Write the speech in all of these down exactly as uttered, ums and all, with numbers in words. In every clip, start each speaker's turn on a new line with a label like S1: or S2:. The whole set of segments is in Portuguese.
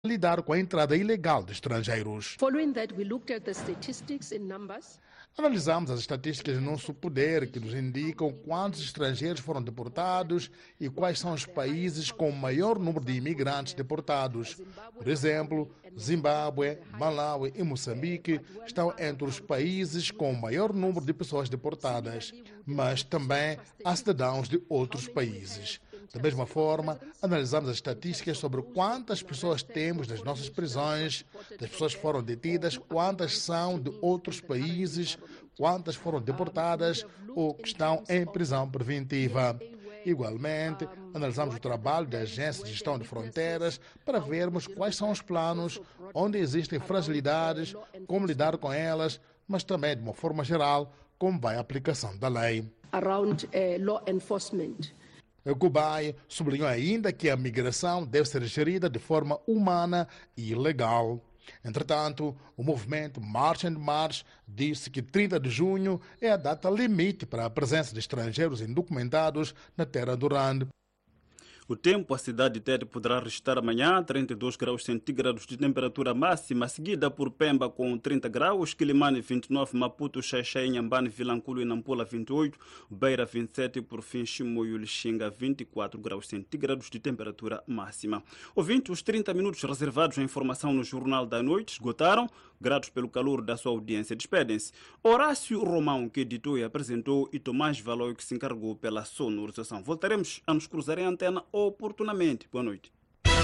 S1: lidar com a entrada ilegal de estrangeiros.
S2: Following that, we looked at the statistics in numbers.
S1: Analisamos as estatísticas em nosso poder que nos indicam quantos estrangeiros foram deportados e quais são os países com o maior número de imigrantes deportados. Por exemplo, Zimbábue, Malawi e Moçambique estão entre os países com o maior número de pessoas deportadas, mas também há cidadãos de outros países. Da mesma forma, analisamos as estatísticas sobre quantas pessoas temos nas nossas prisões, das pessoas que foram detidas, quantas são de outros países, quantas foram deportadas ou que estão em prisão preventiva. Igualmente, analisamos o trabalho da Agência de Gestão de Fronteiras para vermos quais são os planos, onde existem fragilidades, como lidar com elas, mas também, de uma forma geral, como vai a aplicação da lei.
S2: Around uh, law enforcement.
S1: O Kubai sublinhou ainda que a migração deve ser gerida de forma humana e legal. Entretanto, o movimento March and March disse que trinta de junho é a data limite para a presença de estrangeiros indocumentados na terra do Rand.
S3: O tempo, a cidade de Tete poderá registrar amanhã trinta e dois graus centígrados de temperatura máxima, seguida por Pemba com trinta graus, Quilimane vinte e nove, Maputo, Xaixai, Inhambane, Vilanculo e Nampula vinte e oito, Beira vinte e sete e por fim Chimoio e Lixinga vinte e quatro graus centígrados de temperatura máxima. Ouvinte, os trinta minutos reservados à informação no Jornal da Noite esgotaram. Gratos pelo calor da sua audiência, despedem-se Horácio Romão, que editou e apresentou, e Tomás Valói, que se encarregou pela sonorização. Voltaremos a nos cruzar em antena oportunamente. Boa noite.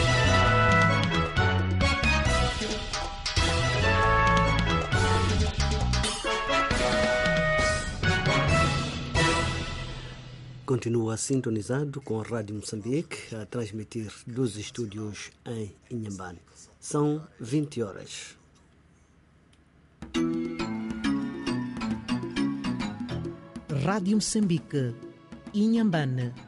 S4: Continua sintonizado com a Rádio Moçambique a transmitir dos estúdios em Inhambane. São vinte horas.
S5: Rádio Moçambique, Inhambane